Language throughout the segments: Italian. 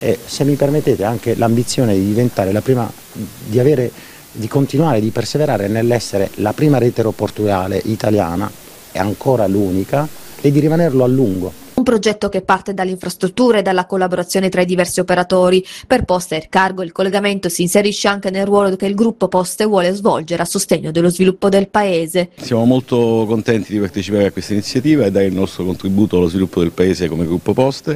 E se mi permettete anche l'ambizione di diventare di continuare, di perseverare nell'essere la prima rete aeroportuale italiana e ancora l'unica e di rimanerlo a lungo. Un progetto che parte dalle infrastrutture e dalla collaborazione tra i diversi operatori. Per Poste Air Cargo il collegamento si inserisce anche nel ruolo che il gruppo Poste vuole svolgere a sostegno dello sviluppo del paese. Siamo molto contenti di partecipare a questa iniziativa e dare il nostro contributo allo sviluppo del paese come gruppo Poste.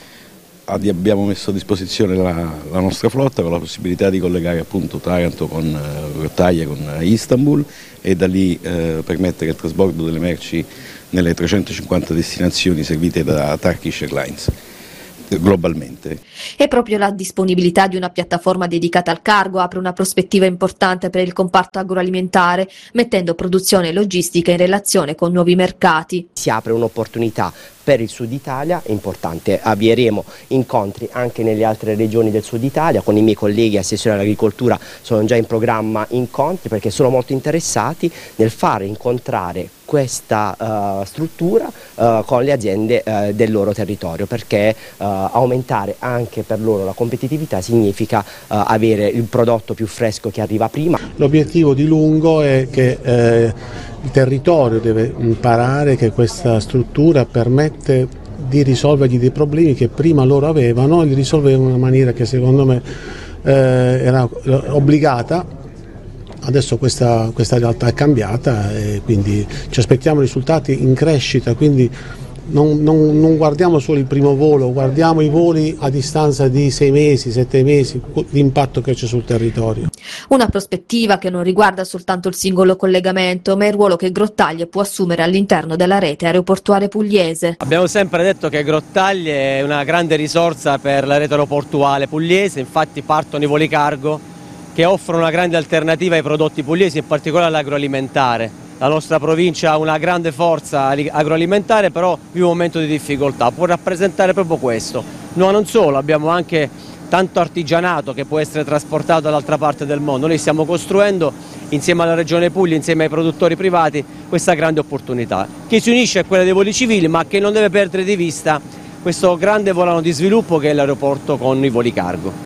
Abbiamo messo a disposizione la nostra flotta con la possibilità di collegare appunto Taranto con Grottaglie, con Istanbul, e da lì permettere il trasbordo delle merci nelle 350 destinazioni servite da Turkish Airlines globalmente. E proprio la disponibilità di una piattaforma dedicata al cargo apre una prospettiva importante per il comparto agroalimentare, mettendo produzione e logistica in relazione con nuovi mercati. Si apre un'opportunità per il Sud Italia, è importante, avvieremo incontri anche nelle altre regioni del Sud Italia, con i miei colleghi assessori all'agricoltura sono già in programma incontri perché sono molto interessati nel fare incontrare questa struttura con le aziende del loro territorio, perché aumentare anche per loro la competitività significa avere il prodotto più fresco che arriva prima. L'obiettivo di lungo è che il territorio deve imparare che questa struttura permette di risolvergli dei problemi che prima loro avevano e li risolvevano in una maniera che secondo me era obbligata. Adesso questa realtà è cambiata e quindi ci aspettiamo risultati in crescita, quindi non guardiamo solo il primo volo, guardiamo i voli a distanza di 6 mesi, 7 mesi, l'impatto che c'è sul territorio. Una prospettiva che non riguarda soltanto il singolo collegamento, ma il ruolo che Grottaglie può assumere all'interno della rete aeroportuale pugliese. Abbiamo sempre detto che Grottaglie è una grande risorsa per la rete aeroportuale pugliese, infatti partono i voli cargo che offrono una grande alternativa ai prodotti pugliesi, in particolare all'agroalimentare. La nostra provincia ha una grande forza agroalimentare, però vive un momento di difficoltà, può rappresentare proprio questo. No, non solo, abbiamo anche tanto artigianato che può essere trasportato dall'altra parte del mondo. Noi stiamo costruendo, insieme alla Regione Puglia, insieme ai produttori privati, questa grande opportunità, che si unisce a quella dei voli civili, ma che non deve perdere di vista questo grande volano di sviluppo che è l'aeroporto con i voli cargo.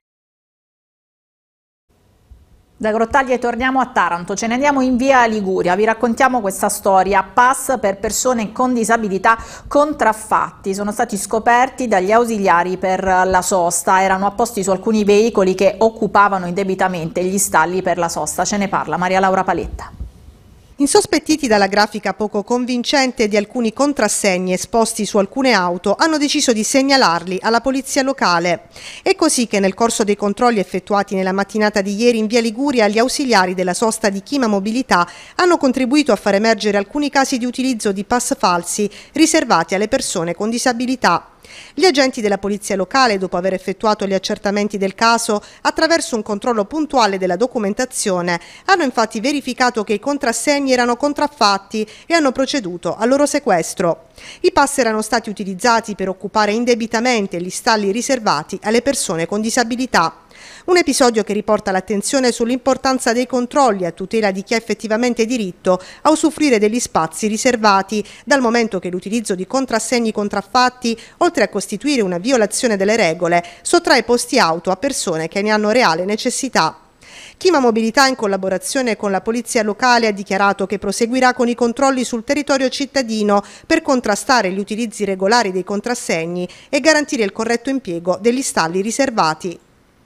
Da Grottaglie torniamo a Taranto, ce ne andiamo in via Liguria, vi raccontiamo questa storia. Pass per persone con disabilità contraffatti, sono stati scoperti dagli ausiliari per la sosta, erano apposti su alcuni veicoli che occupavano indebitamente gli stalli per la sosta. Ce ne parla Maria Laura Paletta. Insospettiti dalla grafica poco convincente di alcuni contrassegni esposti su alcune auto, hanno deciso di segnalarli alla polizia locale. È così che nel corso dei controlli effettuati nella mattinata di ieri in via Liguria, gli ausiliari della sosta di Chima Mobilità hanno contribuito a far emergere alcuni casi di utilizzo di pass falsi riservati alle persone con disabilità. Gli agenti della polizia locale, dopo aver effettuato gli accertamenti del caso, attraverso un controllo puntuale della documentazione, hanno infatti verificato che i contrassegni erano contraffatti e hanno proceduto al loro sequestro. I pass erano stati utilizzati per occupare indebitamente gli stalli riservati alle persone con disabilità. Un episodio che riporta l'attenzione sull'importanza dei controlli a tutela di chi ha effettivamente diritto a usufruire degli spazi riservati, dal momento che l'utilizzo di contrassegni contraffatti, oltre a costituire una violazione delle regole, sottrae posti auto a persone che ne hanno reale necessità. Chima Mobilità, in collaborazione con la polizia locale, ha dichiarato che proseguirà con i controlli sul territorio cittadino per contrastare gli utilizzi regolari dei contrassegni e garantire il corretto impiego degli stalli riservati.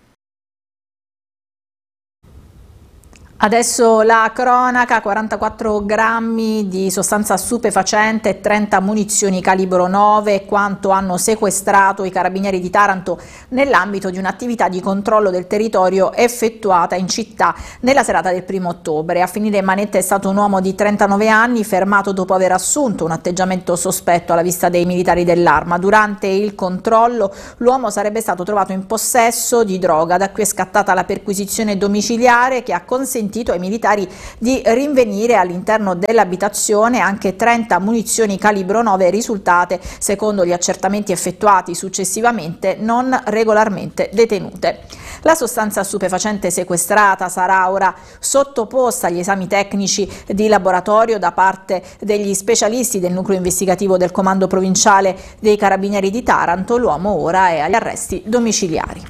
Adesso la cronaca, 44 grammi di sostanza stupefacente e 30 munizioni calibro 9, quanto hanno sequestrato i carabinieri di Taranto nell'ambito di un'attività di controllo del territorio effettuata in città nella serata del 1° ottobre. A finire in manetta è stato un uomo di 39 anni fermato dopo aver assunto un atteggiamento sospetto alla vista dei militari dell'Arma. Durante il controllo l'uomo sarebbe stato trovato in possesso di droga, da qui è scattata la perquisizione domiciliare che ha consentito consentito ai militari di rinvenire all'interno dell'abitazione anche 30 munizioni calibro 9 risultate, secondo gli accertamenti effettuati successivamente, non regolarmente detenute. La sostanza stupefacente sequestrata sarà ora sottoposta agli esami tecnici di laboratorio da parte degli specialisti del nucleo investigativo del Comando Provinciale dei Carabinieri di Taranto. L'uomo ora è agli arresti domiciliari.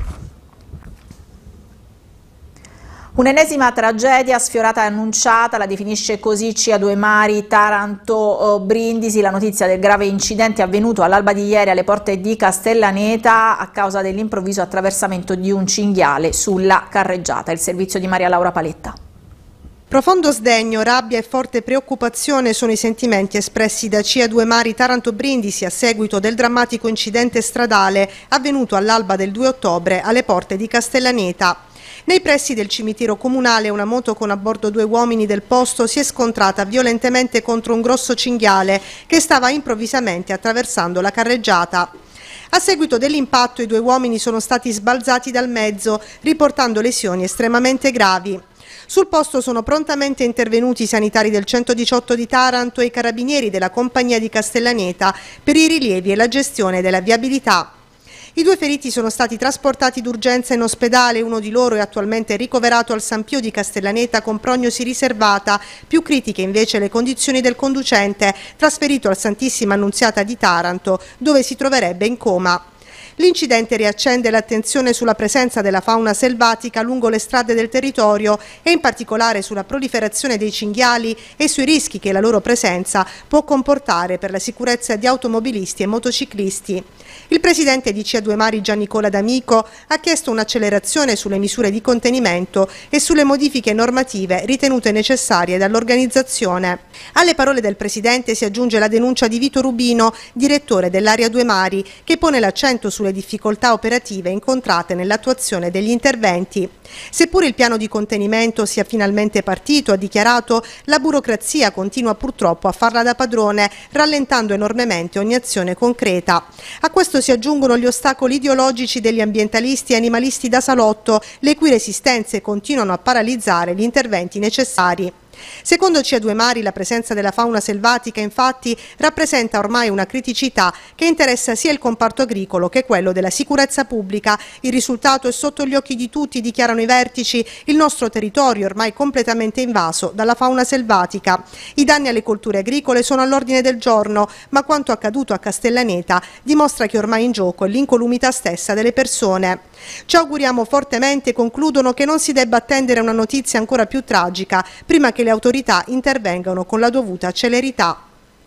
Un'ennesima tragedia sfiorata e annunciata, la definisce così CA2 Mari Taranto Brindisi. La notizia del grave incidente avvenuto all'alba di ieri alle porte di Castellaneta a causa dell'improvviso attraversamento di un cinghiale sulla carreggiata. Il servizio di Maria Laura Paletta. Profondo sdegno, rabbia e forte preoccupazione sono i sentimenti espressi da CA2 Mari Taranto Brindisi a seguito del drammatico incidente stradale avvenuto all'alba del 2 ottobre alle porte di Castellaneta. Nei pressi del cimitero comunale una moto con a bordo 2 uomini del posto si è scontrata violentemente contro un grosso cinghiale che stava improvvisamente attraversando la carreggiata. A seguito dell'impatto i 2 uomini sono stati sbalzati dal mezzo, riportando lesioni estremamente gravi. Sul posto sono prontamente intervenuti i sanitari del 118 di Taranto e i carabinieri della compagnia di Castellaneta per i rilievi e la gestione della viabilità. I 2 feriti sono stati trasportati d'urgenza in ospedale, uno di loro è attualmente ricoverato al San Pio di Castellaneta con prognosi riservata, più critiche invece le condizioni del conducente, trasferito al Santissima Annunziata di Taranto, dove si troverebbe in coma. L'incidente riaccende l'attenzione sulla presenza della fauna selvatica lungo le strade del territorio e in particolare sulla proliferazione dei cinghiali e sui rischi che la loro presenza può comportare per la sicurezza di automobilisti e motociclisti. Il presidente di CA2 Mari Giannicola D'Amico ha chiesto un'accelerazione sulle misure di contenimento e sulle modifiche normative ritenute necessarie dall'organizzazione. Alle parole del presidente si aggiunge la denuncia di Vito Rubino, direttore dell'Area 2 Mari, che pone l'accento sulle difficoltà operative incontrate nell'attuazione degli interventi. Seppur il piano di contenimento sia finalmente partito, ha dichiarato, la burocrazia continua purtroppo a farla da padrone, rallentando enormemente ogni azione concreta. A questo si aggiungono gli ostacoli ideologici degli ambientalisti e animalisti da salotto, le cui resistenze continuano a paralizzare gli interventi necessari. Secondo CA2 Mari la presenza della fauna selvatica infatti rappresenta ormai una criticità che interessa sia il comparto agricolo che quello della sicurezza pubblica. Il risultato è sotto gli occhi di tutti, dichiarano i vertici, il nostro territorio è ormai completamente invaso dalla fauna selvatica. I danni alle colture agricole sono all'ordine del giorno, ma quanto accaduto a Castellaneta dimostra che ormai in gioco è l'incolumità stessa delle persone. Ci auguriamo fortemente, concludono, che non si debba attendere una notizia ancora più tragica prima che le autorità intervengano con la dovuta celerità.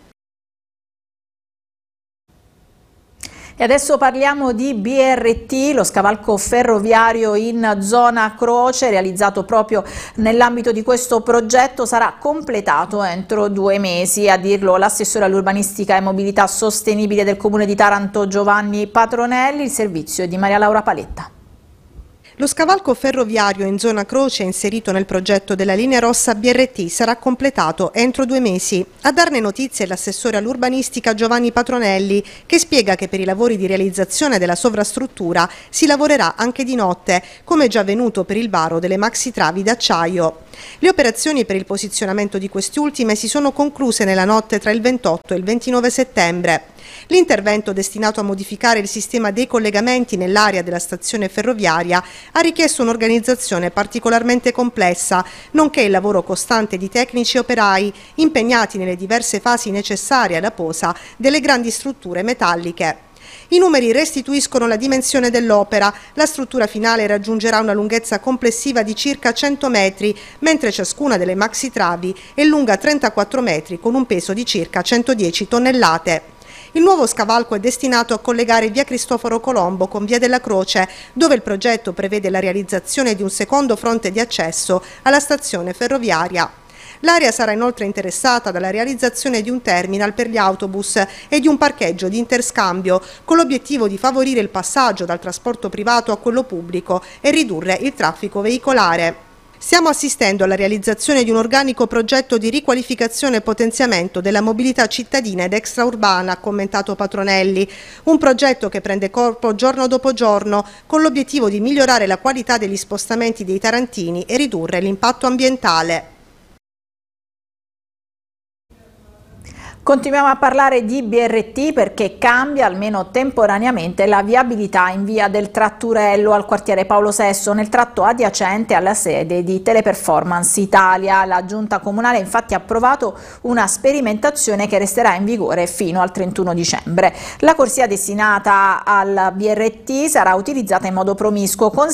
E adesso parliamo di BRT, lo scavalco ferroviario in zona Croce, realizzato proprio nell'ambito di questo progetto, sarà completato entro 2 mesi, a dirlo l'assessore all'urbanistica e mobilità sostenibile del Comune di Taranto Giovanni Patronelli. Il servizio è di Maria Laura Paletta. Lo scavalco ferroviario in zona Croce, inserito nel progetto della linea rossa BRT, sarà completato entro 2 mesi. A darne notizie l'assessore all'urbanistica Giovanni Patronelli, che spiega che per i lavori di realizzazione della sovrastruttura si lavorerà anche di notte, come già avvenuto per il varo delle maxi travi d'acciaio. Le operazioni per il posizionamento di queste ultime si sono concluse nella notte tra il 28 e il 29 settembre. L'intervento, destinato a modificare il sistema dei collegamenti nell'area della stazione ferroviaria, ha richiesto un'organizzazione particolarmente complessa, nonché il lavoro costante di tecnici e operai impegnati nelle diverse fasi necessarie alla posa delle grandi strutture metalliche. I numeri restituiscono la dimensione dell'opera. La struttura finale raggiungerà una lunghezza complessiva di circa 100 metri, mentre ciascuna delle maxi travi è lunga 34 metri con un peso di circa 110 tonnellate. Il nuovo scavalco è destinato a collegare via Cristoforo Colombo con via della Croce, dove il progetto prevede la realizzazione di un secondo fronte di accesso alla stazione ferroviaria. L'area sarà inoltre interessata dalla realizzazione di un terminal per gli autobus e di un parcheggio di interscambio, con l'obiettivo di favorire il passaggio dal trasporto privato a quello pubblico e ridurre il traffico veicolare. Stiamo assistendo alla realizzazione di un organico progetto di riqualificazione e potenziamento della mobilità cittadina ed extraurbana, ha commentato Patronelli. Un progetto che prende corpo giorno dopo giorno con l'obiettivo di migliorare la qualità degli spostamenti dei tarantini e ridurre l'impatto ambientale. Continuiamo a parlare di BRT perché cambia almeno temporaneamente la viabilità in via del Tratturello al quartiere Paolo VI nel tratto adiacente alla sede di Teleperformance Italia. La Giunta Comunale infatti ha approvato una sperimentazione che resterà in vigore fino al 31 dicembre. La corsia destinata al BRT sarà utilizzata in modo promiscuo,